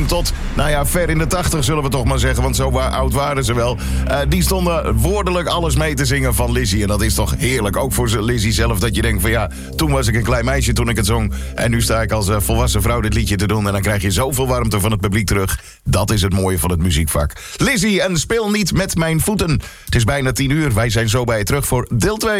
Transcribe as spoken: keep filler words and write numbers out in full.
dertien tot, nou ja, ver in de tachtig zullen we toch maar zeggen. Want zo wa- oud waren ze wel. Uh, die stonden woordelijk alles mee te zingen van Lizzie. En dat is toch heerlijk. Ook voor Lizzie zelf dat je denkt van ja, toen was ik een klein meisje toen ik het zong. En nu sta ik als uh, volwassen vrouw dit liedje te doen. En dan krijg je zoveel warmte van het publiek terug. Dat is het mooie van het muziekvak. Lizzie en Speel niet met mijn voeten. Het is bijna tien uur. Wij zijn zo bij je terug voor deel twee.